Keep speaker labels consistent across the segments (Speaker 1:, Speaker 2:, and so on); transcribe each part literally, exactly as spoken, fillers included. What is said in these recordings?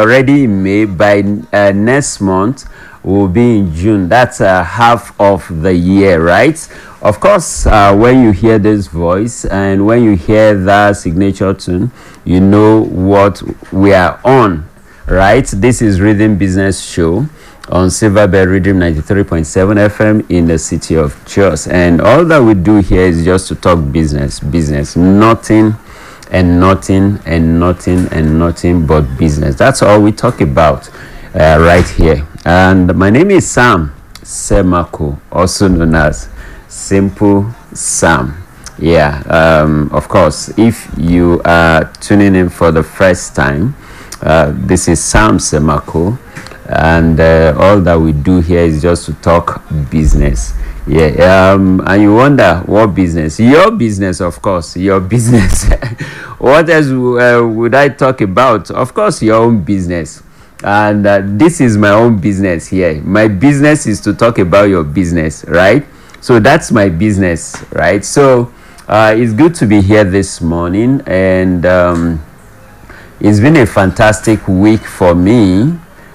Speaker 1: already in May. By uh, next month, we'll be in June. That's uh, half of the year, right? Of course, uh, when you hear this voice and when you hear that signature tune, you know what we are on, right? This is Rhythm Business Show on Silverbird Rhythm ninety-three point seven F M in the city of Jos. And all that we do here is just to talk business, business, nothing and nothing and nothing and nothing but business. That's all we talk about uh, right here. And my name is Sam Semako, also known as Simple Sam. Yeah, um, of course, if you are tuning in for the first time, uh, this is Sam Semako, and uh, all that we do here is just to talk business. Yeah, um, and you wonder what business? Your business, of course, your business. What else uh, would I talk about? Of course, your own business. And uh, this is my own business here. My business is to talk about your business, right? So that's my business, right? So uh, it's good to be here this morning, and um, it's been a fantastic week for me.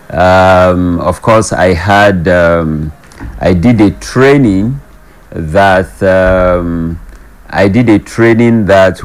Speaker 1: Um, of course, I had. Um, I did a training that um, I did a training that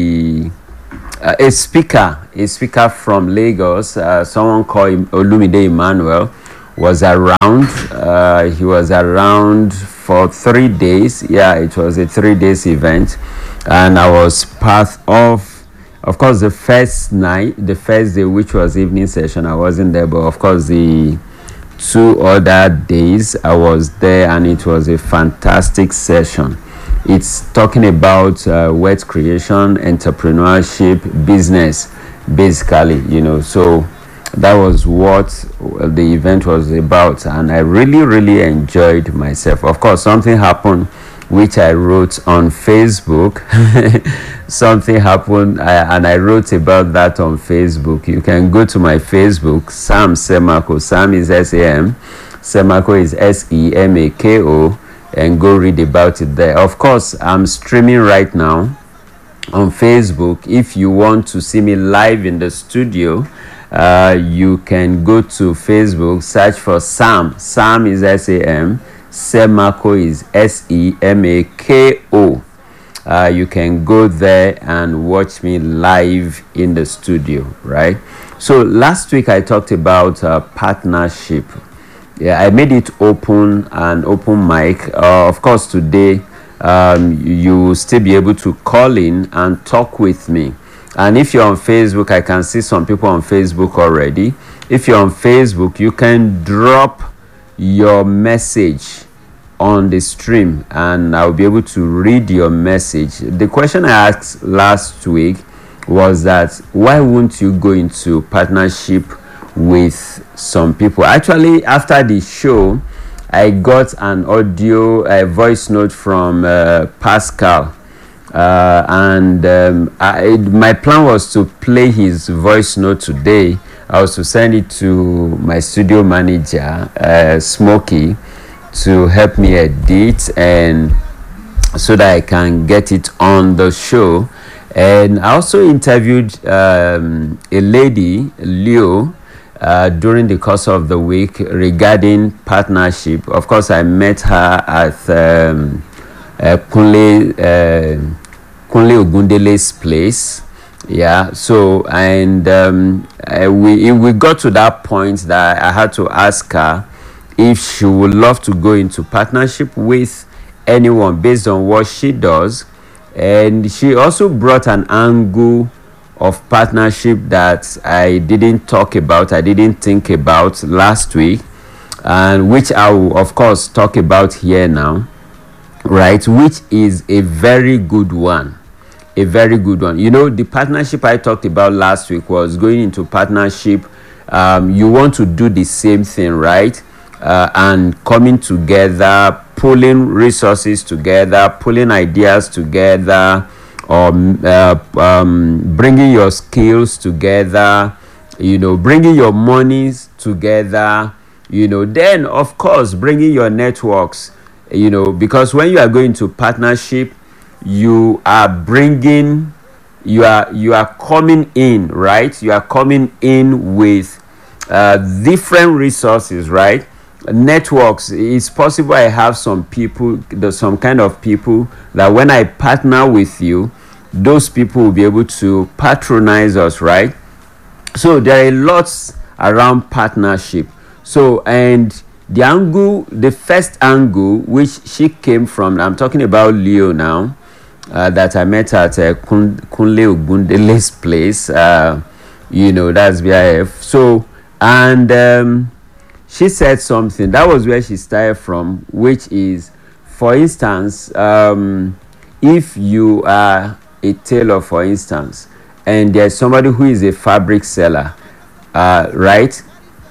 Speaker 1: we uh, a speaker a speaker from Lagos, uh, someone called Olumide Emmanuel, was around. Uh, he was around for three days. Yeah, it was a three days event, and I was part of. Of course, the first night, the first day, which was evening session, I wasn't there, but of course the two other days I was there, and it was a fantastic session. It's talking about uh, wealth creation, entrepreneurship, business, basically, you know. So that was what the event was about, and I really, really enjoyed myself. Of course, something happened which I wrote on Facebook. Something happened, uh, and I wrote about that on Facebook. You can go to my Facebook, Sam Semako. Sam is S A M, Semako is S E M A K O, and go read about it there. Of course, I'm streaming right now on Facebook. If you want to see me live in the studio, uh, you can go to Facebook, search for Sam. Sam is S A M, Semako is S E M A K O. Uh, you can go there and watch me live in the studio, right? So last week I talked about uh, partnership. Yeah, I made it open, an open mic. Uh, of course, today um, you will still be able to call in and talk with me. And if you're on Facebook, I can see some people on Facebook already. If you're on Facebook, you can drop your message on the stream, and I'll be able to read your message. The question I asked last week was that why won't you go into partnership with some people? Actually, after the show, I got an audio, a voice note from uh, Pascal, uh, and um, I, my plan was to play his voice note today. I was to send it to my studio manager, uh, Smokey, to help me edit, and so that I can get it on the show. And I also interviewed um, a lady, Leo, uh, during the course of the week regarding partnership. Of course, I met her at um, uh, Kunle, uh, Kunle Ogundele's place. Yeah, so and um, uh, we we got to that point that I had to ask her if she would love to go into partnership with anyone based on what she does. And she also brought an angle of partnership that I didn't talk about, I didn't think about last week, and which I will of course talk about here now, right? Which is a very good one. A very good one. You know, the partnership I talked about last week was going into partnership. Um, you want to do the same thing, right? Uh, and coming together, pulling resources together, pulling ideas together, or uh, um, bringing your skills together, you know, bringing your monies together, you know, then of course bringing your networks, you know, because when you are going to partnership, you are bringing, you are you are coming in, right? You are coming in with uh, different resources, right? Networks. It's possible I have some people, there's some kind of people that when I partner with you, those people will be able to patronize us, right? So there are lots around partnership. So, and the angle, the first angle which she came from, I'm talking about Leo now, uh, that I met at uh, Kun, Kunle Ogundele's place. Uh, you know, that's B I F. So, and um, she said something. That was where she started from, which is, for instance, um, if you are a tailor, for instance, and there's somebody who is a fabric seller, uh, right?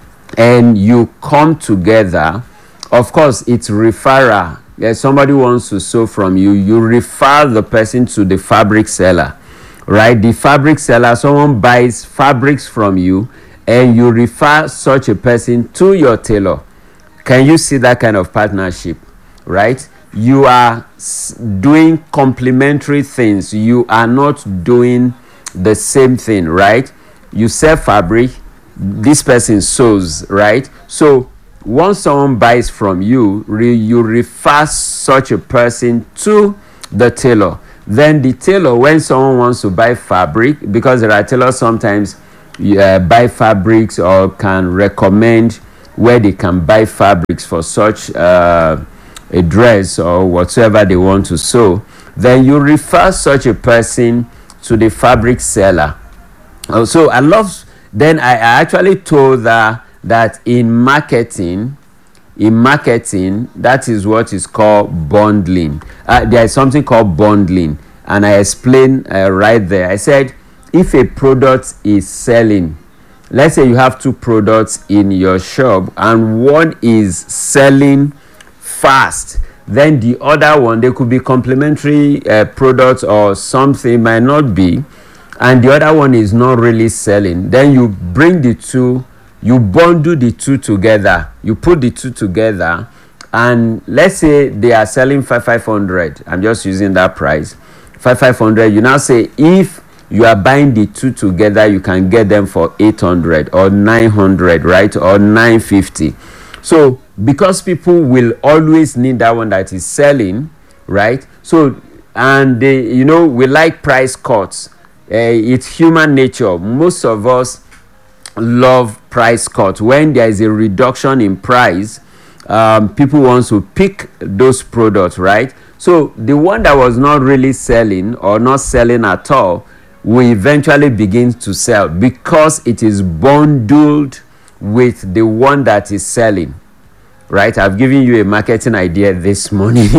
Speaker 1: And you come together, of course, it's referral. There's somebody who wants to sew from you, you refer the person to the fabric seller, right? The fabric seller, someone buys fabrics from you, and you refer such a person to your tailor. Can you see that kind of partnership, right? You are doing complementary things. You are not doing the same thing, right? You sell fabric, this person sews, right? So once someone buys from you, re, you refer such a person to the tailor. Then the tailor, when someone wants to buy fabric, because there are tailors sometimes uh, buy fabrics or can recommend where they can buy fabrics for such uh, a dress or whatsoever they want to sew, then you refer such a person to the fabric seller. Uh, so I love, then I actually told her that in marketing, in marketing, that is what is called bundling. Uh, there is something called bundling, and I explained uh, right there. I said, if a product is selling, let's say you have two products in your shop, and one is selling fast, then the other one, they could be complementary uh, products or something, might not be, and the other one is not really selling. Then you bring the two, you bundle the two together, you put the two together, and let's say they are selling five five hundred. I'm just using that price, five five hundred. You now say, if you are buying the two together, you can get them for eight hundred or nine hundred, right? Or nine fifty. So because people will always need that one that is selling, right? So, and they, you know, we like price cuts. Uh, it's human nature. Most of us love price cuts. When there is a reduction in price, um, people want to pick those products, right? So the one that was not really selling or not selling at all will eventually begin to sell because it is bundled with the one that is selling, right? I've given you a marketing idea this morning.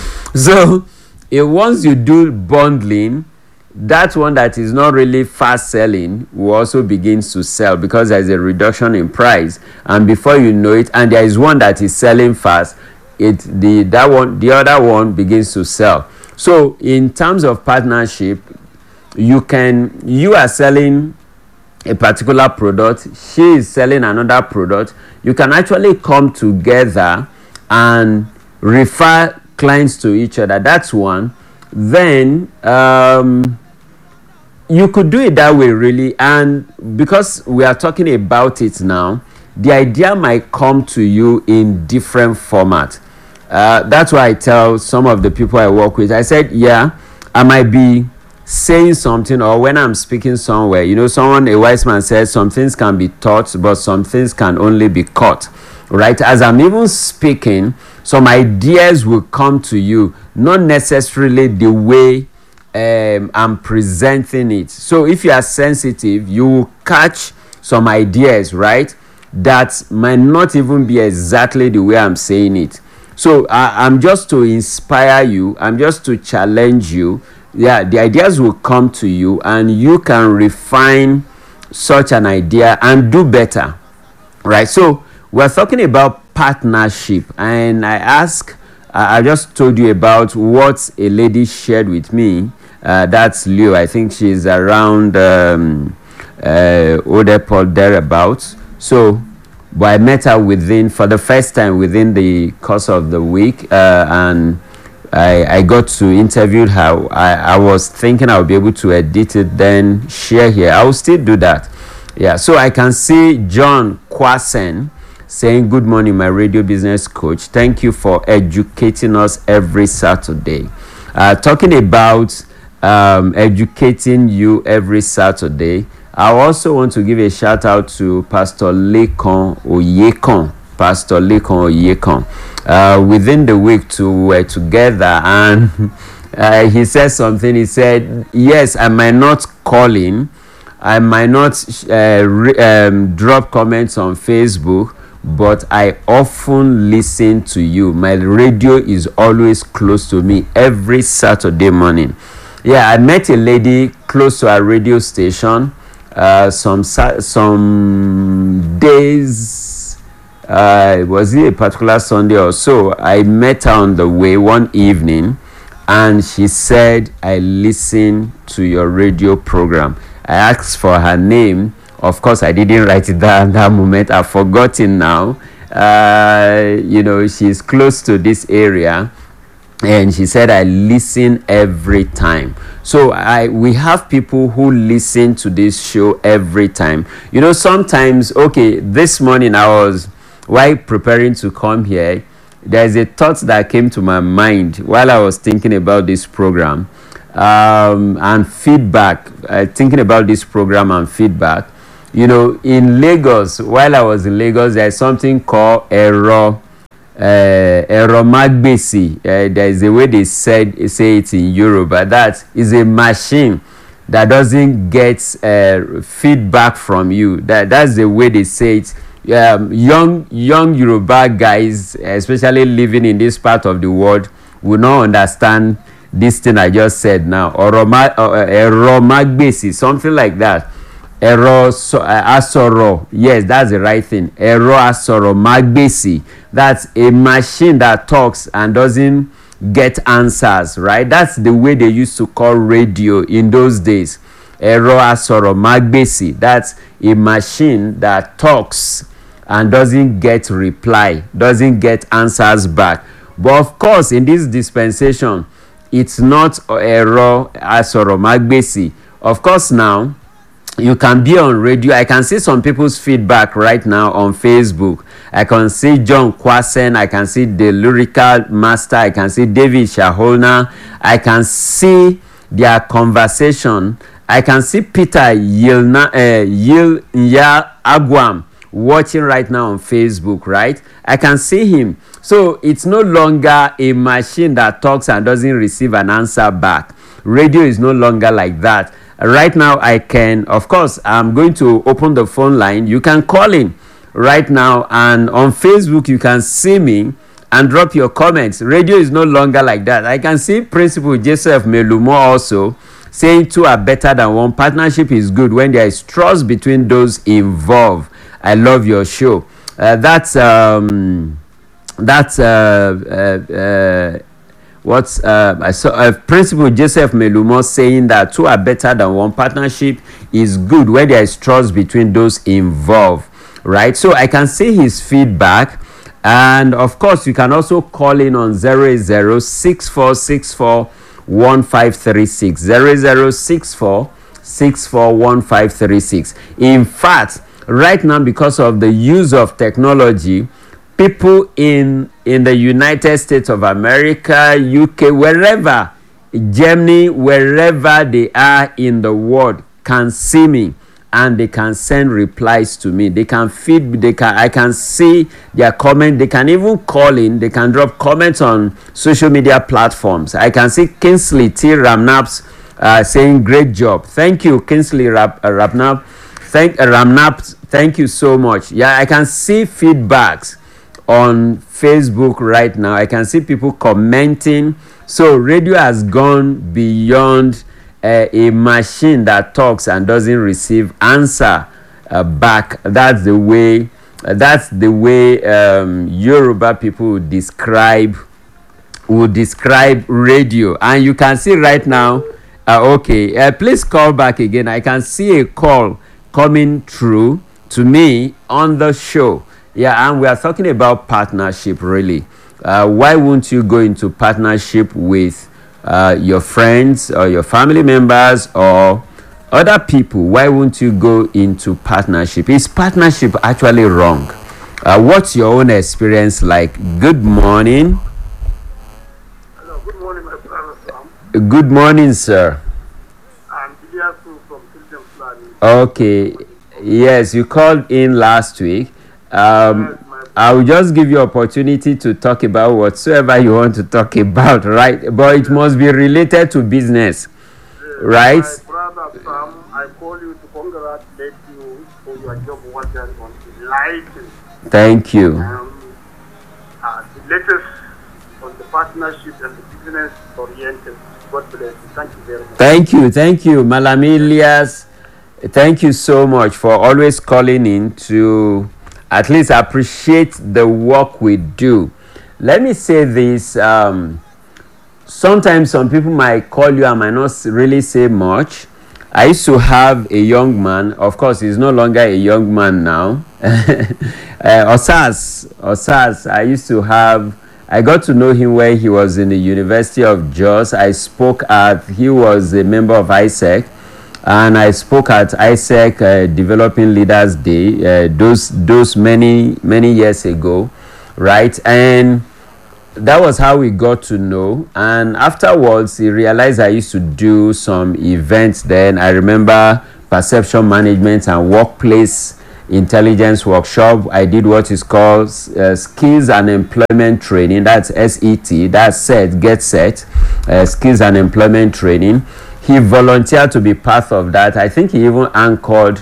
Speaker 1: So if once you do bundling, that one that is not really fast selling will also begin to sell because there's a reduction in price, and before you know it, and there is one that is selling fast, it the that one the other one begins to sell. So in terms of partnership, you can you are selling a particular product, she is selling another product. You can actually come together and refer clients to each other. That's one. Then um you could do it that way, really. And because we are talking about it now, the idea might come to you in different format. Uh, that's why I tell some of the people I work with, I said, yeah, I might be saying something, or when I'm speaking somewhere, you know, someone, a wise man says, some things can be taught, but some things can only be caught, right? As I'm even speaking, some ideas will come to you, not necessarily the way Um, I'm presenting it. So if you are sensitive, you will catch some ideas, right, that might not even be exactly the way I'm saying it. So uh, I'm just to inspire you, I'm just to challenge you. Yeah, the ideas will come to you and you can refine such an idea and do better, right? So we're talking about partnership, and I ask I just told you about what a lady shared with me. Uh, that's Leo. I think she's around um, uh, Odepol thereabouts. So, but I met her within, for the first time within the course of the week, uh, and I, I got to interview her. I, I was thinking I would be able to edit it, then share here. I will still do that. Yeah, so I can see John Kwasen, saying, good morning, my radio business coach. Thank you for educating us every Saturday. Uh, talking about um, educating you every Saturday, I also want to give a shout out to Pastor Lekon Oyekon. Pastor Lekon Oyekon. Uh, within the week, to were together, and uh, he said something. He said, yes, I might not call in, I might not uh, re- um, drop comments on Facebook, but I often listen to you. My radio is always close to me every Saturday morning. Yeah, I met a lady close to our radio station uh, some some days. Uh, was it a particular Sunday or so? I met her on the way one evening, and she said, I listen to your radio program. I asked for her name. Of course, I didn't write it down at that moment. I've forgotten now. Uh, you know, she's close to this area, and she said, I listen every time. So I we have people who listen to this show every time. You know, sometimes, okay, this morning I was, while preparing to come here, there's a thought that came to my mind while I was thinking about this program um, and feedback, uh, thinking about this program and feedback. You know, in Lagos, while I was in Lagos, there's something called Ero, uh, Ero Magbesi. Uh, there's a way they said say it in Yoruba. That is a machine that doesn't get uh, feedback from you. That that's the way they say it. Um, young young Yoruba guys, especially living in this part of the world, will not understand this thing I just said now. Ero Magbesi, something like that. Ero so, uh, Asoro, yes, that's the right thing. Ero Asoro Magbesi. That's a machine that talks and doesn't get answers, right? That's the way they used to call radio in those days. Ero Asoro Magbesi. That's a machine that talks and doesn't get reply, doesn't get answers back. But of course, in this dispensation, it's not Ero Asoro Magbesi. Of course, now you can be on radio. I can see some people's feedback right now on Facebook. I can see John Kwasen. I can see the Lyrical Master. I can see David Shaholna. I can see their conversation. I can see Peter Yilna, uh, Yilnya Agwam watching right now on Facebook, right? I can see him. So it's no longer a machine that talks and doesn't receive an answer back. Radio is no longer like that. Right now, I can, of course, I'm going to open the phone line. You can call in right now, and on Facebook, you can see me and drop your comments. Radio is no longer like that. I can see Principal Joseph Melumo also saying two are better than one. Partnership is good when there is trust between those involved. I love your show. Uh, that's um, that's uh, uh, uh, what's uh, I saw uh, Principal Joseph Melumo saying that two are better than one. Partnership is good when there is trust between those involved, right? So I can see his feedback, and of course you can also call in on zero eight zero six four six four one five three six zero zero six four six four one five three six. In fact, right now, because of the use of technology, people in in the United States of America, U K, wherever, Germany, wherever they are in the world, can see me and they can send replies to me. They can feed, they can, I can see their comment. They can even call in. They can drop comments on social media platforms. I can see Kingsley T. Ramnaps uh, saying, great job. Thank you, Kingsley Rap, uh, Ramnap. Thank uh, Ramnap. Thank you so much. Yeah, I can see feedbacks on Facebook right now. I can see people commenting. So radio has gone beyond uh, a machine that talks and doesn't receive answer uh, back. That's the way. Uh, that's the way um, Yoruba people would describe would describe radio. And you can see right now. Uh, okay, uh, please call back again. I can see a call coming through to me on the show. Yeah, and we are talking about partnership, really. Uh, why won't you go into partnership with uh, your friends or your family members or other people, why won't you go into partnership? Is partnership actually wrong? Uh, what's your own experience like? Good morning.
Speaker 2: Hello, good morning, my brother Sam.
Speaker 1: Good morning, sir.
Speaker 2: I'm Iliasu from Kingdom Planning.
Speaker 1: Okay. Yes, you called in last week. Um,
Speaker 2: Yes, my
Speaker 1: I will just give you opportunity to talk about whatsoever you want to talk about, right? But it must be related to business,
Speaker 2: yes,
Speaker 1: right?
Speaker 2: my brother Sam, I call you to congratulate you for your job well done on enlightened.
Speaker 1: Thank you.
Speaker 2: Um, uh, the latest on the partnership and the business oriented. God bless you. Thank you very much.
Speaker 1: Thank you. Thank you, Malam Ilyas. Thank you so much for always calling in to at least appreciate the work we do. Let me say this. Um, sometimes some people might call you and might not really say much. I used to have a young man. Of course, he's no longer a young man now. uh, Osas, Osas, I used to have, I got to know him when he was in the University of Jos. I spoke at, he was a member of I S E C, and I spoke at I S E C uh, Developing Leaders Day, uh, those, those many, many years ago, right? And that was how we got to know. And afterwards, he realized I used to do some events then. I remember perception management and workplace intelligence workshop. I did what is called uh, skills and employment training. That's S E T. That's set, get set, uh, skills and employment training. He volunteered to be part of that. I think he even anchored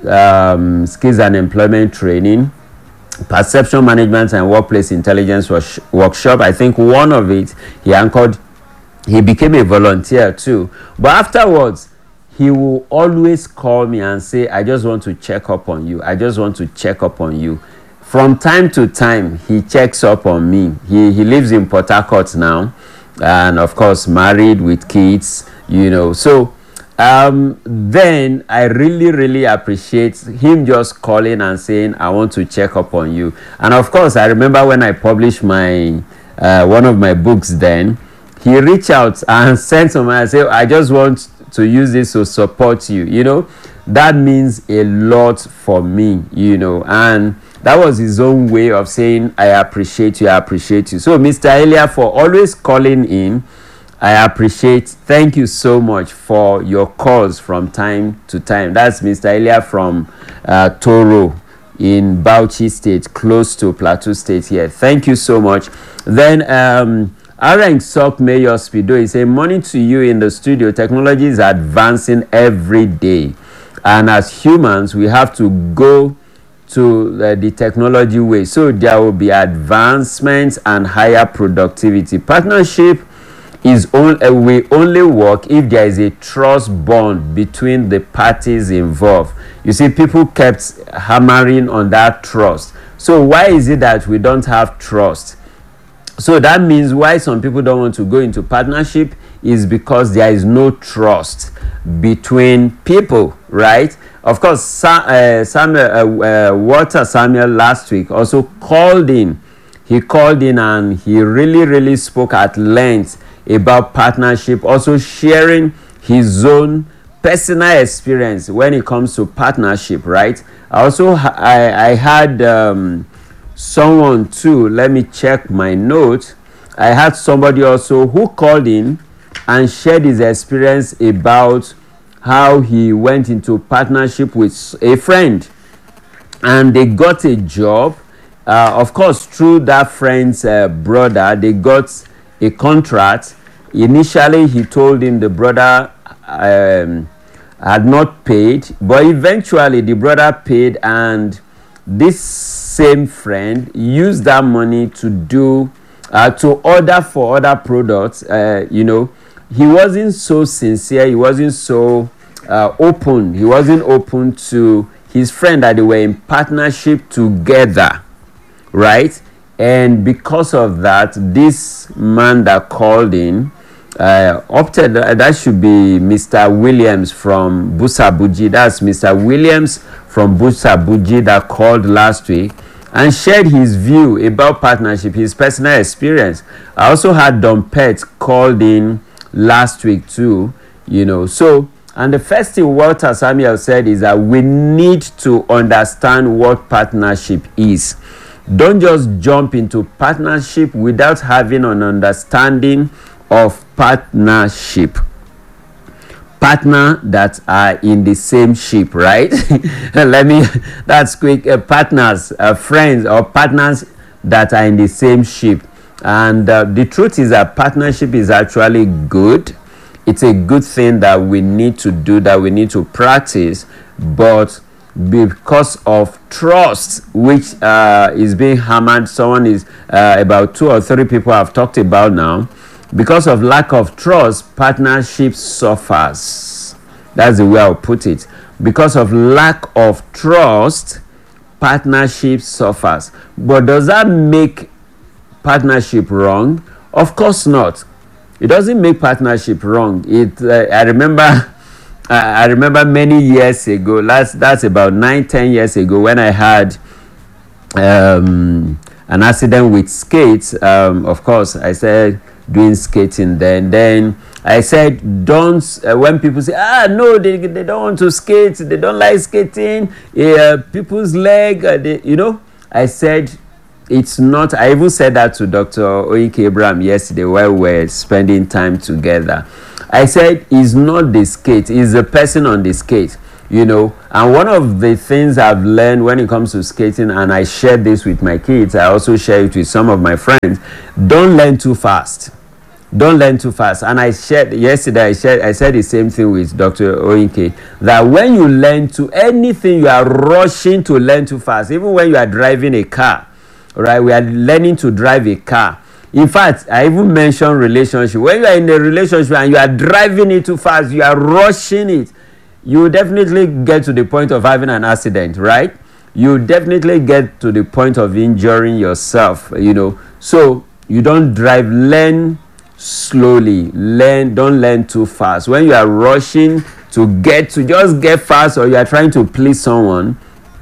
Speaker 1: um, skills and employment training, perception management and workplace intelligence workshop. I think one of it he anchored. He became a volunteer too. But afterwards, he will always call me and say, I just want to check up on you. I just want to check up on you. From time to time, he checks up on me. He, he lives in Port Harcourt now. And of course, married with kids, you know. So um, then I really, really appreciate him just calling and saying, I want to check up on you. And of course, I remember when I published my uh, one of my books then, he reached out and sent to me and said, I just want to use this to support you. You know, that means a lot for me, you know. And that was his own way of saying, I appreciate you, I appreciate you. So, Mister Elia, for always calling in, I appreciate. Thank you so much for your calls from time to time. That's Mister Elia from uh, Toro in Bauchi State, close to Plateau State here. Thank you so much. Then, um, Arang Sok Mayor Speedo is saying, morning to you in the studio. Technology is advancing every day. And as humans, we have to go to uh, the technology way. So there will be advancements and higher productivity. Partnership is only, uh, we only work if there is a trust bond between the parties involved. You see, people kept hammering on that trust. So why is it that we don't have trust? So that means why some people don't want to go into partnership is because there is no trust between people, right? Of course, Sa- uh, Samuel, uh, uh, Walter Samuel last week also called in. He called in and he really, really spoke at length about partnership, also sharing his own personal experience when it comes to partnership, right? I also, I, I had um, someone too, let me check my note. I had somebody also who called in and shared his experience about how he went into partnership with a friend and they got a job. Uh, of course, through that friend's uh, brother, they got a contract. Initially, he told him the brother um, had not paid, but eventually the brother paid, and this same friend used that money to do, uh, to order for other products. Uh, you know, he wasn't so sincere, he wasn't so uh, open, he wasn't open to his friend that they were in partnership together, right? And because of that, this man that called in uh, opted, uh, that should be Mister Williams from Busabuji. That's Mister Williams from Busabuji that called last week and shared his view about partnership, his personal experience. I also had Don Pet called in last week too, you know. So And the first thing Walter Samuel said is that we need to understand what partnership is. Don't just jump into partnership without having an understanding of partnership. Partner that are in the same ship, right? Let me, that's quick. Uh, partners, uh, friends, or partners that are in the same ship. And uh, the truth is that partnership is actually good. It's a good thing that we need to do, that we need to practice. But because of trust, which uh, is being hammered, someone is uh, about two or three people have talked about now. Because of lack of trust, partnership suffers. That's the way I'll put it. Because of lack of trust, partnership suffers. But does that make partnership wrong? Of course not. It doesn't make partnership wrong. It. Uh, I remember. I remember many years ago. That's that's about nine, ten years ago when I had um, an accident with skates. Um, of course, I said. Doing skating then then I said don't uh, when people say ah no they, they don't want to skate, they don't like skating, uh, people's leg uh, they, you know I said it's not. I even said that to Doctor Oyinke Abraham yesterday while we were spending time together. I said it's not the skate, it's the person on the skate, you know. And one of the things I've learned when it comes to skating, and I share this with my kids, I also share it with some of my friends, don't learn too fast. Don't learn too fast. And I shared yesterday, I shared, I said the same thing with Doctor Oyinke, that when you learn to anything, you are rushing to learn too fast. Even when you are driving a car, right? We are learning to drive a car. In fact, I even mentioned relationship. When you are in a relationship and you are driving it too fast, you are rushing it, you definitely get to the point of having an accident, right? You definitely get to the point of injuring yourself, you know. So you don't drive, learn slowly, learn, don't learn too fast. When you are rushing to get to just get fast, or you are trying to please someone,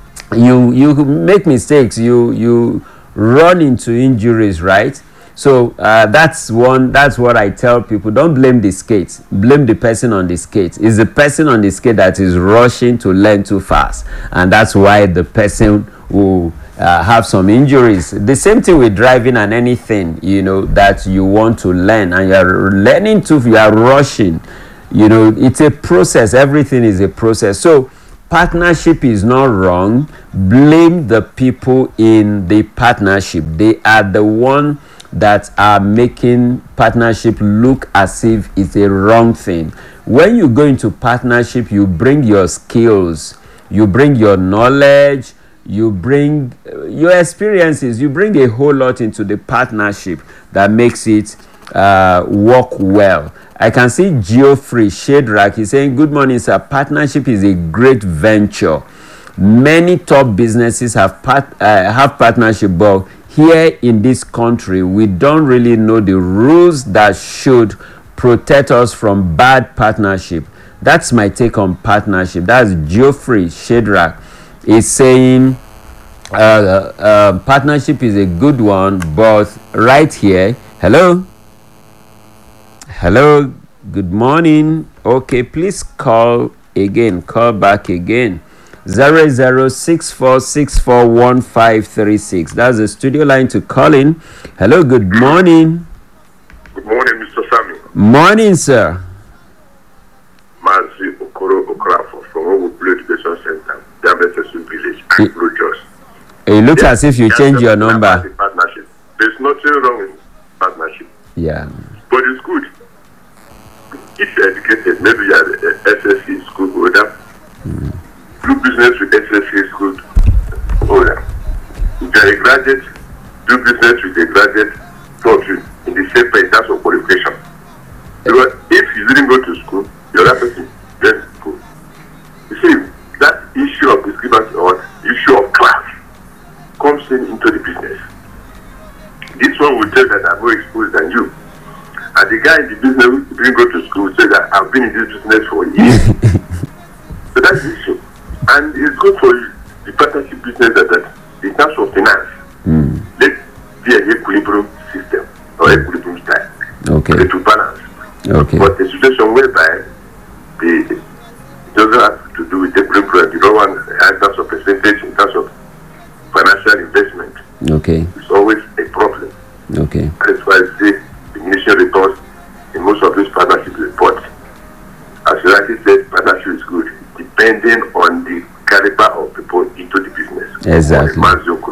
Speaker 1: you you make mistakes, you you run into injuries, right? So uh, that's one that's what I tell people. Don't blame the skate, blame the person on the skate. It's the person on the skate that is rushing to learn too fast, and that's why the person will Uh, have some injuries. The same thing with driving and anything, you know, that you want to learn and you are learning to, you are rushing, you know, it's a process. Everything is a process. So partnership is not wrong. Blame the people in the partnership. They are the one that are making partnership look as if it's a wrong thing. When you go into partnership, you bring your skills, you bring your knowledge, you bring uh, your experiences, you bring a whole lot into the partnership that makes it uh, work well. I can see Geoffrey Shadrach, he's saying, good morning, sir. Partnership is a great venture. Many top businesses have part, uh, have partnership, but here in this country, we don't really know the rules that should protect us from bad partnership. That's my take on partnership. That's Geoffrey Shadrach. Is saying uh, uh, partnership is a good one, but right here, hello, hello, good morning. Okay, please call again, call back again. zero zero six four six four one five three six. That's the studio line to call in. Hello, good morning.
Speaker 3: Good morning, Mister Sammy.
Speaker 1: Morning, sir.
Speaker 3: Mazi Okoro Okrafo from Owo Blue Education Center, Diabetes Village, and Blue Jos.
Speaker 1: It looks yes, as if you change your number.
Speaker 3: The partnership. There's nothing wrong in partnership.
Speaker 1: Yeah.
Speaker 3: But it's good. If you're educated, maybe you are an S S C school holder. Mm. Do business with S S C school holder. If you're a graduate, do business with a graduate taught you in the same way in terms of qualification. Because if you didn't go to school, the other person went to school. You see, that issue of discrepancy or issue of class comes in into the business. This one will tell that I'm more exposed than you. And the guy in the business who didn't go to school said that I've been in this business for years. So that's the issue. And it's good for you, the partnership business that, that in terms of finance, mm. let's be an equilibrium system or equilibrium style.
Speaker 1: Okay.
Speaker 3: To balance.
Speaker 1: Okay.
Speaker 3: But a situation whereby the capital investment.
Speaker 1: Okay.
Speaker 3: It's always a problem.
Speaker 1: Okay.
Speaker 3: That's why I say the initial reports in most of these partnership reports, as you rightly said, partnership is good, depending on the caliber of people into the business.
Speaker 1: Exactly.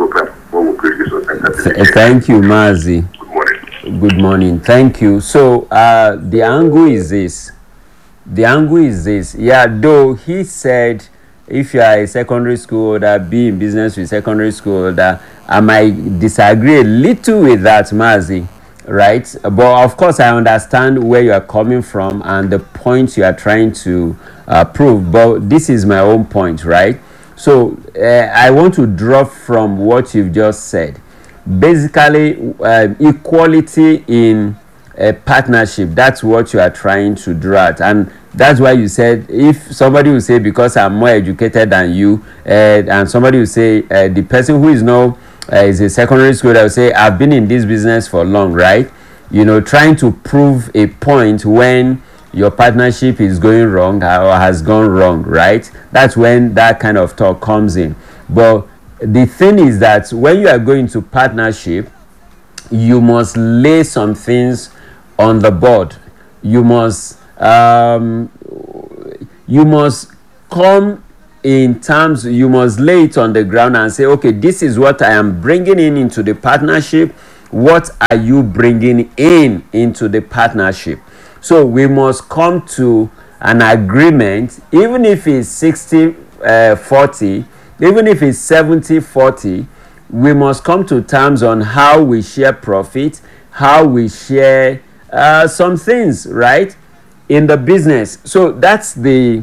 Speaker 1: Th- thank you, Mazi.
Speaker 3: Good morning.
Speaker 1: Good morning. Thank you. So uh, the angle is this. The angle is this. Yeah, though he said if you are a secondary school holder, be in business with secondary school holder, I might disagree a little with that, Mazi, right? But of course, I understand where you are coming from and the point you are trying to uh, prove. But this is my own point, right? So uh, I want to draw from what you've just said. Basically, uh, equality in a partnership, that's what you are trying to draw at. And that's why you said, if somebody will say, because I'm more educated than you, uh, and somebody will say, uh, the person who is now uh, is a secondary school, that will say, I've been in this business for long, right? You know, trying to prove a point when your partnership is going wrong or has gone wrong, right? That's when that kind of talk comes in. But the thing is that when you are going to partnership, you must lay some things on the board. You must um, you must come in terms, you must lay it on the ground and say, okay, this is what I am bringing in into the partnership. What are you bringing in into the partnership? So we must come to an agreement, even if it's sixty forty, even if it's seventy forty, we must come to terms on how we share profit, how we share uh, some things, right, in the business. So that's the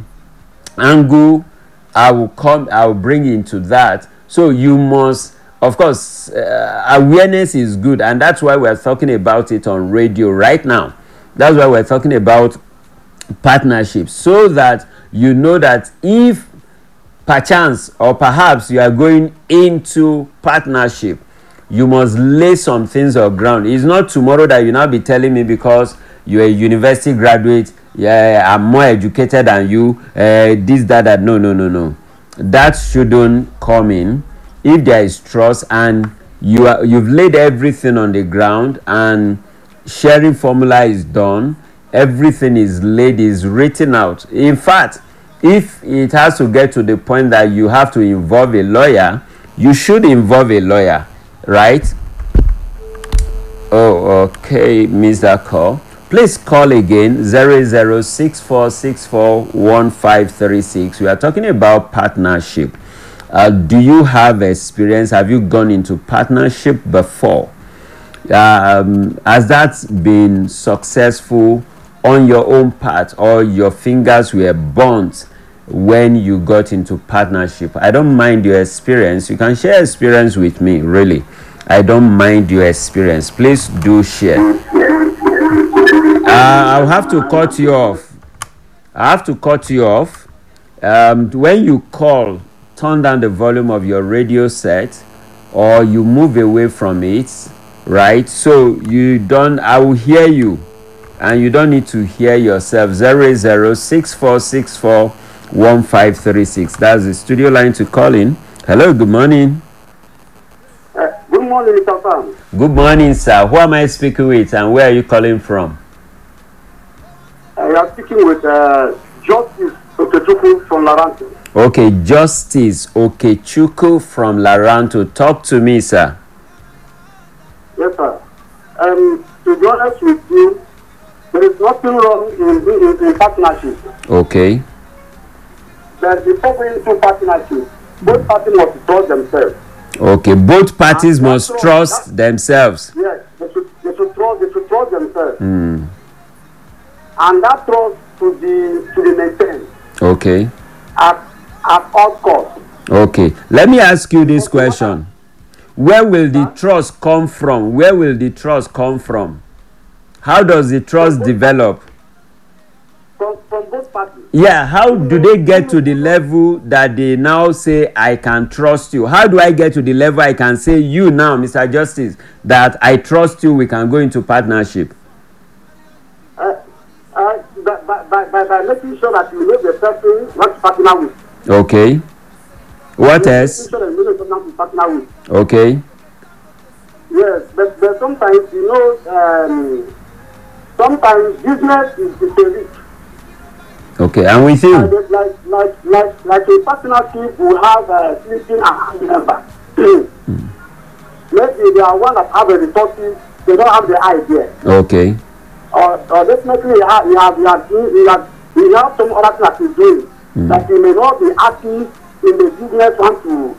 Speaker 1: angle I will come, I will bring into that. So you must, of course, uh, awareness is good, and that's why we're talking about it on radio right now. That's why we're talking about partnerships, so that you know that if perchance or perhaps you are going into partnership, you must lay some things on ground. It's not tomorrow that you now be telling me because you're a university graduate, yeah, I'm more educated than you, uh, this, that, that. No, no, no, no. That shouldn't come in. If there is trust and you are, you've laid everything on the ground and sharing formula is done, everything is laid, is written out. In fact, if it has to get to the point that you have to involve a lawyer, you should involve a lawyer, right? Oh, okay, miss that call. Please call again, zero zero six four six four one five three six. We are talking about partnership. Uh, do you have experience? Have you gone into partnership before? Um, has that been successful on your own part, or your fingers were burnt when you got into partnership? I don't mind your experience. You can share experience with me, really. I don't mind your experience. Please do share. Uh, I'll have to cut you off. I have to cut you off. Um, when you call, turn down the volume of your radio set, or you move away from it, right? So you don't, I will hear you, and you don't need to hear yourself. Zero zero six four six four one five three six. That's the studio line to call in. Hello, good morning.
Speaker 2: Uh, good morning, Mister Sam.
Speaker 1: Good morning, sir. Who am I speaking with, and where are you calling from?
Speaker 2: I am speaking with uh, Justice Okechukwu from Laranto.
Speaker 1: Okay, Justice Okechukwu from Laranto. Talk to me, sir.
Speaker 2: Yes, sir. Um, to be honest with you, there is nothing wrong in, in, in partnership.
Speaker 1: Okay.
Speaker 2: But before going into partnership, both parties must trust themselves.
Speaker 1: Okay, both parties
Speaker 2: And
Speaker 1: must
Speaker 2: trust,
Speaker 1: trust themselves.
Speaker 2: Yes, they should, they should trust, they should trust themselves.
Speaker 1: Mm.
Speaker 2: And that trust should be, should be maintained
Speaker 1: Okay.
Speaker 2: at, at all costs.
Speaker 1: Okay. Let me ask you this question. Where will the trust come from? Where will the trust come from? How does the trust develop?
Speaker 2: From, from both parties.
Speaker 1: Yeah, how do they get to the level that they now say, I can trust you? How do I get to the level I can say, you now, Mister Justice, that I trust you, we can go into partnership?
Speaker 2: Uh, uh, by, by, by, by making sure that you know the person not to partner with.
Speaker 1: Okay. What else? Okay.
Speaker 2: Yes, but, but sometimes, you know, um, sometimes business is the risk.
Speaker 1: Okay, I'm with you.
Speaker 2: Like, like, like, like, like a partnership will have a sleeping and hand member. mm. Maybe they are one that have the resources, they don't have the idea.
Speaker 1: Okay.
Speaker 2: Or, or definitely you have, you have, you have, you have, you have some other thing that he's doing mm. that you may not be active in the business want to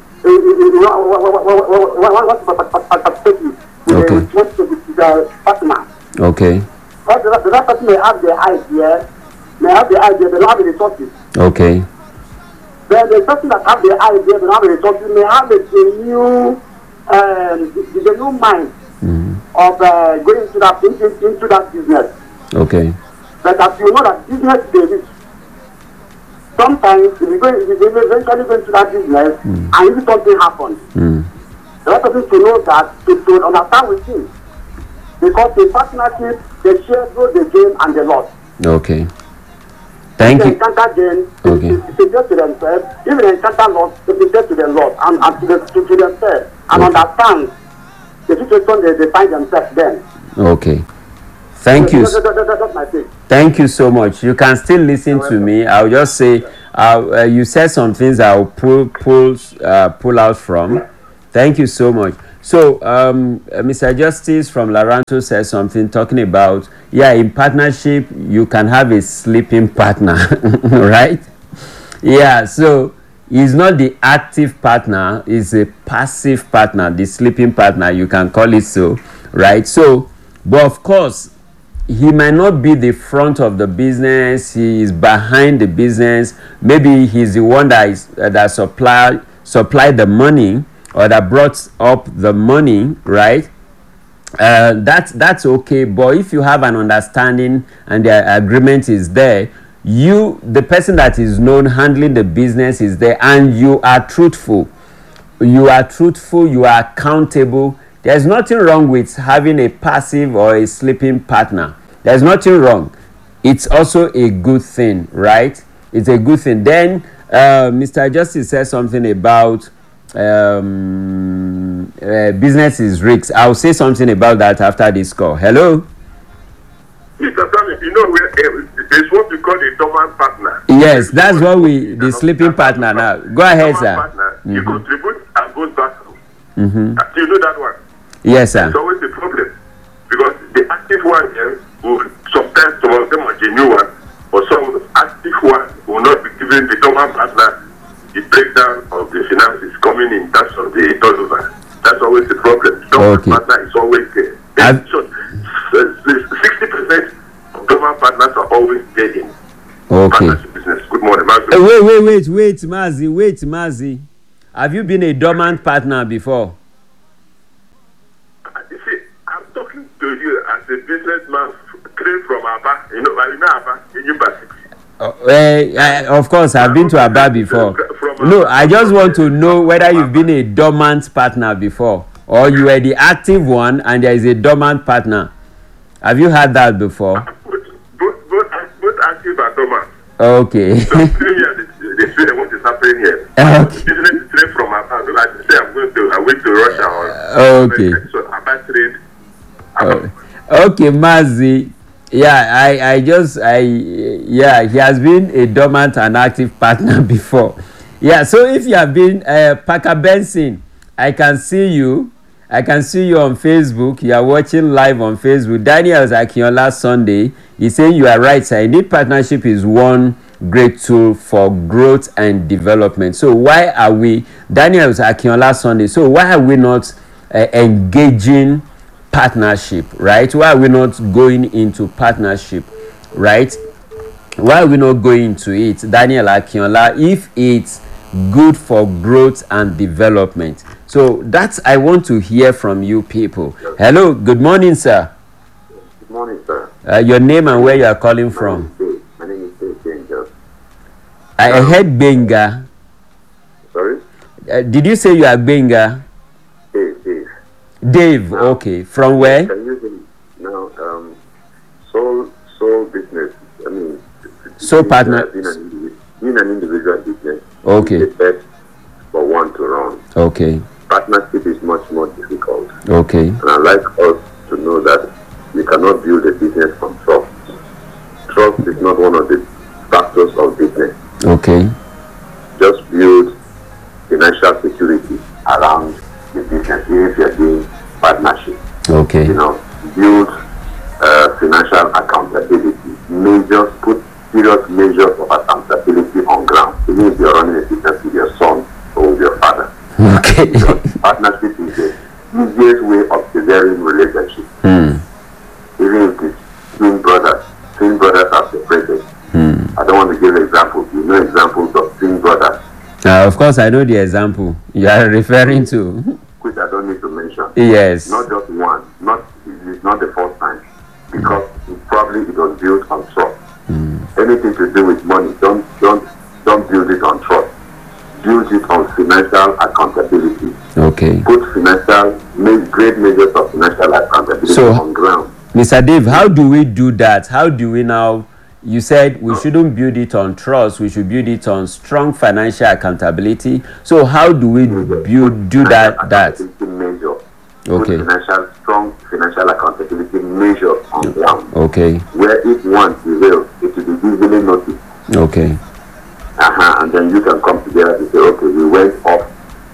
Speaker 2: want to be the partner.
Speaker 1: Okay.
Speaker 2: But the, the other person may have the idea, may have the idea, they don't have the resources.
Speaker 1: Okay.
Speaker 2: Then the person that have the idea, they don't have the resources, may have a, a new, um, the, the new mind mm. of uh, going into that into, into that business.
Speaker 1: Okay.
Speaker 2: But as you know that business is a risk. Sometimes if you go, if you eventually go into that business mm. and if something happens, mm. the other person to know that to, to understand with him. Because the partnership, they share both the gain and the loss.
Speaker 1: Okay. Thank
Speaker 2: if
Speaker 1: you.
Speaker 2: If they encounter gain,
Speaker 1: okay.
Speaker 2: they suggest to themselves. If they encounter loss, they suggest to the loss and, and to, the, to, to themselves and okay. understand the situation they, they find themselves then.
Speaker 1: Okay. Thank so,
Speaker 2: you.
Speaker 1: That,
Speaker 2: that, that, that's my thing.
Speaker 1: Thank you so much. You can still listen to me. I'll just say, uh, uh, you said some things I'll pull, pull, uh, pull out from. Thank you so much. So, um, uh, Mister Justice from Laranto said something talking about, yeah, in partnership, you can have a sleeping partner, right? Yeah, so he's not the active partner, he's a passive partner, the sleeping partner, you can call it so, right? So, but of course, he might not be the front of the business, he is behind the business, maybe he's the one that is uh, that supply, supply the money, or that brought up the money, right? Uh, that's that's okay. But if you have an understanding and the agreement is there, you, the person that is known handling the business is there, and you are truthful. You are truthful. You are accountable. There's nothing wrong with having a passive or a sleeping partner. There's nothing wrong. It's also a good thing, right? It's a good thing. Then uh, Mister Justice said something about um uh, business is risks. I'll say something about that after this call. Hello,
Speaker 3: Mister Sammy, you know where uh, there's what we call a dormant partner.
Speaker 1: Yes, that's what we the sleeping partner now. Go ahead, sir.
Speaker 3: Partner, mm-hmm. You contribute and goes back.
Speaker 1: Mm-hmm.
Speaker 3: Do you know that one?
Speaker 1: Yes, sir.
Speaker 3: It's always a problem because the active one here will sometimes some of them are genuine, but some active one will not be given the dormant partner the breakdown of the finances coming in terms of the turnover. That's always the problem. Dormant okay. partner is always there. So, sixty percent of dormant partners are always there in
Speaker 1: okay.
Speaker 3: partnership business. Good morning, Mazi.
Speaker 1: Uh, wait, wait, wait, wait, Mazi, wait, Mazi. Have you been a dormant partner before?
Speaker 3: Uh, you see, I'm talking to you as a businessman straight from Aba. You know, you know Aba in University.
Speaker 1: Uh, uh, of course, I've been to Aba before. No, I just want to know whether you've been a dormant partner before, or you are the active one and there is a dormant partner. Have you had that before?
Speaker 3: Both, both, both, both active and dormant.
Speaker 1: Okay.
Speaker 3: So here, they say what is happening here.
Speaker 1: Okay.
Speaker 3: Business is straight from Aba. So like I say, I'm going to, I went to Russia. Or,
Speaker 1: okay.
Speaker 3: So Aba trade.
Speaker 1: Oh. Okay, Mazi. Yeah, I, I just, I, yeah, he has been a dormant and active partner before. Yeah, so if you have been, uh, Parker Benson, I can see you. I can see you on Facebook. You are watching live on Facebook. Daniel Akinola Sunday. He's saying you are right, sir. Indeed, partnership is one great tool for growth and development. So why are we, Daniel Akinola Sunday, so why are we not uh, engaging partnership, right? Why are we not going into partnership, right? Why are we not going into it, Daniel Akinola, if it's good for growth and development? So that's, I want to hear from you people. Hello, good morning, sir.
Speaker 4: Good morning, sir.
Speaker 1: Uh, your name and where you are calling from?
Speaker 4: My name is Dave Benga.
Speaker 1: I heard Benga.
Speaker 4: Sorry?
Speaker 1: Uh, did you say you are Benga?
Speaker 4: Dave, Dave.
Speaker 1: Dave,
Speaker 4: now,
Speaker 1: okay. From where?
Speaker 4: Can you hear now, um, soul, soul business, I mean,
Speaker 1: soul partner.
Speaker 4: Being an, being an individual business.
Speaker 1: Okay.
Speaker 4: The best for one to run.
Speaker 1: Okay.
Speaker 4: Partnership is much more difficult.
Speaker 1: Okay.
Speaker 4: And I'd like us to know that we cannot build a business on trust. Trust is not one of the factors of business.
Speaker 1: Okay.
Speaker 4: Just build financial security around the business, even if you're doing partnership.
Speaker 1: Okay.
Speaker 4: You know, build uh, financial accountability. Measures, put serious measures of accountability on ground. Even if you're running a business with your son or with your father.
Speaker 1: Okay.
Speaker 4: Because partnership is the easiest way of severing relationship.
Speaker 1: Hmm.
Speaker 4: Even if it's twin brothers, twin brothers are separated.
Speaker 1: Hmm.
Speaker 4: I don't want to give examples. You know examples of twin brothers.
Speaker 1: Uh, of course, I know the example you are referring to.
Speaker 4: Which I don't need to mention.
Speaker 1: Yes.
Speaker 4: Not just one. Not it's not the first time. Because it probably it was built on trust.
Speaker 1: Mm.
Speaker 4: Anything to do with money, don't don't don't build it on trust. Build it on financial accountability.
Speaker 1: Okay.
Speaker 4: Put financial make great measures of financial accountability
Speaker 1: So,
Speaker 4: on ground.
Speaker 1: Mister Dave, how do we do that? How do we now? You said we shouldn't build it on trust. We should build it on strong financial accountability. So how do we build do that? That
Speaker 4: measure.
Speaker 1: Okay.
Speaker 4: Put financial strong financial accountability measures on ground.
Speaker 1: Okay.
Speaker 4: Where if one prevails, it will be easily noticed.
Speaker 1: Okay.
Speaker 4: Uh-huh. And then you can come together and say, okay, we went off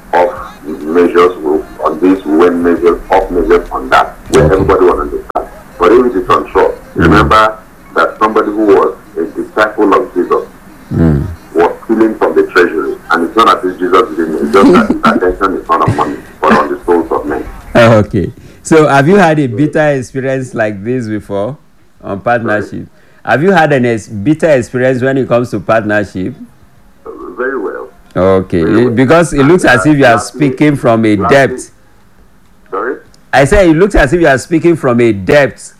Speaker 4: off measures on this, we went measures off measures on that. Where
Speaker 1: Okay.
Speaker 4: everybody will understand. But if it is on trust,
Speaker 1: Mm.
Speaker 4: remember that somebody who was a disciple of Jesus
Speaker 1: Mm.
Speaker 4: was stealing from the treasury. And it's not as if Jesus didn't. It's just that his attention is not on money, but on the souls of men.
Speaker 1: Okay. So have you had a bitter experience like this before on partnership? Have you had an ex- bitter experience when it comes to partnership?
Speaker 4: Uh, Very well.
Speaker 1: Okay.
Speaker 4: Very well.
Speaker 1: Because it looks as if you are
Speaker 4: Lastly-
Speaker 1: speaking from a
Speaker 4: lastly-
Speaker 1: depth.
Speaker 4: Sorry?
Speaker 1: I say it looks as if you are speaking from a depth.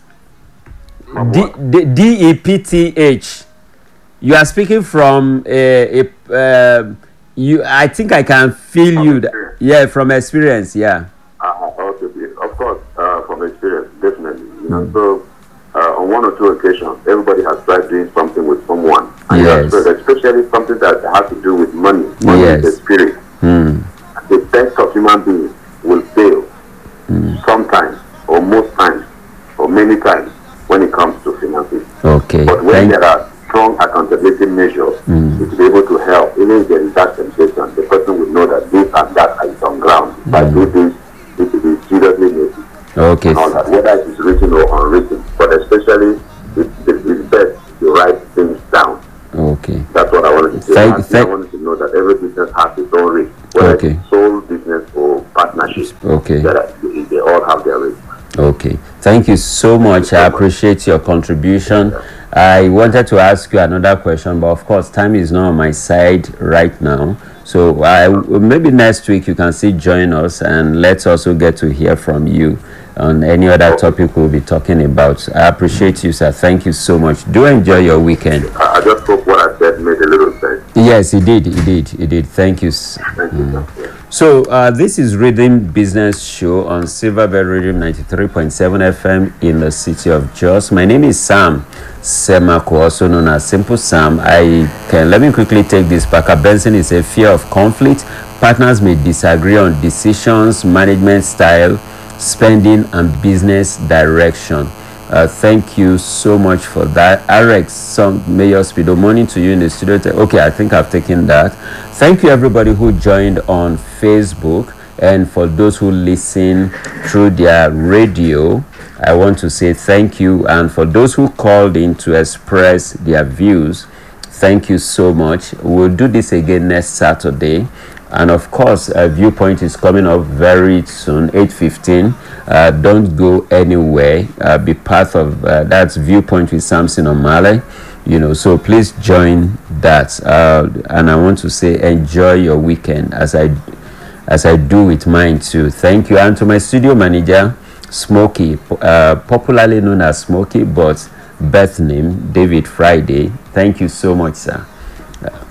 Speaker 4: From
Speaker 1: D,
Speaker 4: what?
Speaker 1: D, D E P T H. You are speaking from a, a uh, you. I think I can feel
Speaker 4: From
Speaker 1: you. Th-
Speaker 4: experience.
Speaker 1: yeah, from experience. Yeah.
Speaker 4: Uh, okay, of course, uh, from experience, definitely. You know, so uh, on one or two occasions, everybody has tried doing something with someone, and
Speaker 1: Yes.
Speaker 4: that's good, especially something that has to do with money. Money
Speaker 1: Yes.
Speaker 4: is the spirit.
Speaker 1: Hmm.
Speaker 4: The best of human beings will fail sometimes, or most times, or many times when it comes to finances.
Speaker 1: Okay.
Speaker 4: But when
Speaker 1: Thank-
Speaker 4: there are strong accountability measures,
Speaker 1: Mm.
Speaker 4: it will be able to help. Even if there is that temptation, the person will know that this and that is on ground. If I do this, it will be seriously noticed.
Speaker 1: Okay.
Speaker 4: And all that, whether it is written or unwritten. But especially, it, it is best to write things down.
Speaker 1: Okay.
Speaker 4: That's what I wanted to say.
Speaker 1: Thank-
Speaker 4: Lastly,
Speaker 1: thank-
Speaker 4: I wanted to know that every business has its own risk, whether
Speaker 1: Okay.
Speaker 4: it's sole business or partnership.
Speaker 1: Okay.
Speaker 4: That are- they, they all have their risk.
Speaker 1: Okay. Thank you so much.
Speaker 4: so
Speaker 1: I
Speaker 4: much.
Speaker 1: appreciate your contribution. I wanted to ask you another question, but of course, time is not on my side right now. So I, maybe next week you can still join us, and let's also get to hear from you on any other topic we'll be talking about. I appreciate you, sir. Thank you so much. Do enjoy your weekend.
Speaker 4: I, I just hope what I said made a little sense.
Speaker 1: Yes, it did. It did. It did. Thank you. s-
Speaker 4: Thank you. sir. Yeah.
Speaker 1: So uh, this is Rhythm Business Show on Silverbird Radio ninety-three point seven F M in the city of Jos. My name is Sam Semako, also known as Simple Sam. I can let me quickly take this. Parker Benson is a fear of conflict. Partners may disagree on decisions, management style, spending, and business direction. Uh, thank you so much for that. Alex, some Mayor Speedo, morning to you in the studio. Okay, I think I've taken that. Thank you, everybody who joined on Facebook, and for those who listen through their radio. I want to say thank you, and for those who called in to express their views, thank you so much. We'll do this again next Saturday. And of course, a Viewpoint is coming up very soon, eight fifteen. Uh, don't go anywhere. Uh, be part of uh, that's Viewpoint with Samson Omale. You know, so please join that. Uh, and I want to say, enjoy your weekend as I as I do with mine too. Thank you. And to my studio manager, Smokey, uh, popularly known as Smokey, but birth name David Friday. Thank you so much, sir.